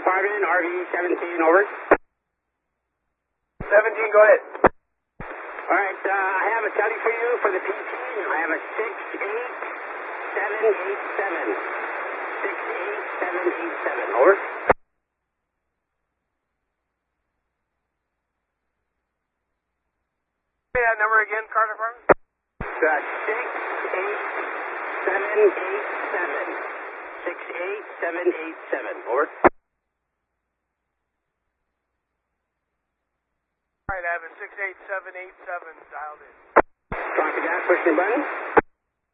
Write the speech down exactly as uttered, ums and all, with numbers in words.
Department, R V seventeen, over. seventeen, go ahead. All right, uh, I have a tally for you for the P T. I have a six eight seven eight seven. six eight seven eight seven, over. Say that number again, car department. Uh, six eight seven eight seven. six eight seven eight seven, over. All right, I have a six eight seven eight seven dialed in. Copy that, push the button.